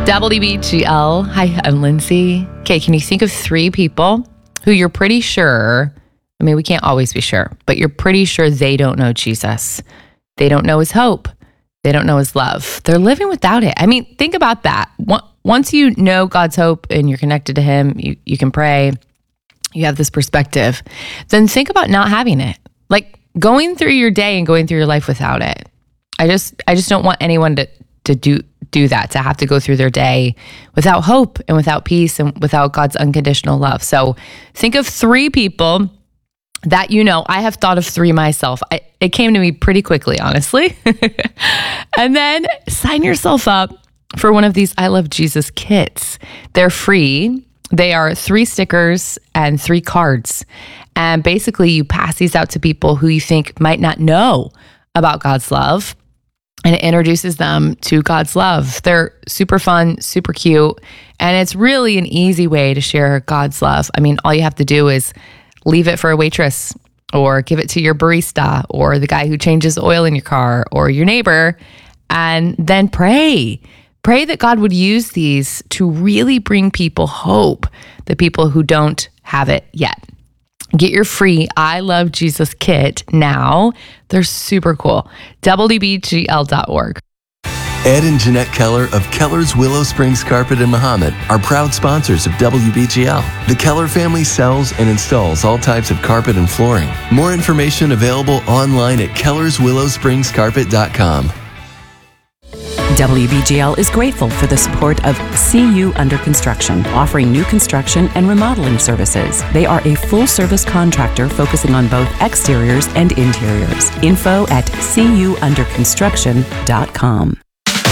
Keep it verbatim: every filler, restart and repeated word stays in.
W B G L. Hi, I'm Lindsay. Okay, can you think of three people who you're pretty sure, I mean, we can't always be sure, but you're pretty sure they don't know Jesus. They don't know his hope. They don't know his love. They're living without it. I mean, think about that. Once you know God's hope and you're connected to him, you, you can pray, you have this perspective, then think about not having it. Like going through your day and going through your life without it. I just I just don't want anyone to to do do that, to have to go through their day without hope and without peace and without God's unconditional love. So think of three people that you know. I have thought of three myself. I, it came to me pretty quickly, honestly. And then sign yourself up for one of these I Love Jesus kits. They're free. They are three stickers and three cards. And basically you pass these out to people who you think might not know about God's love. And it introduces them to God's love. They're super fun, super cute. And it's really an easy way to share God's love. I mean, all you have to do is leave it for a waitress or give it to your barista or the guy who changes oil in your car or your neighbor, and then pray. Pray that God would use these to really bring people hope, the people who don't have it yet. Get your free I Love Jesus kit now. They're super cool. W B G L dot org. Ed and Jeanette Keller of Keller's Willow Springs Carpet in Mahomet are proud sponsors of W B G L. The Keller family sells and installs all types of carpet and flooring. More information available online at kellers willow springs carpet dot com. W B G L is grateful for the support of C U Under Construction, offering new construction and remodeling services. They are a full-service contractor focusing on both exteriors and interiors. Info at c u under construction dot com.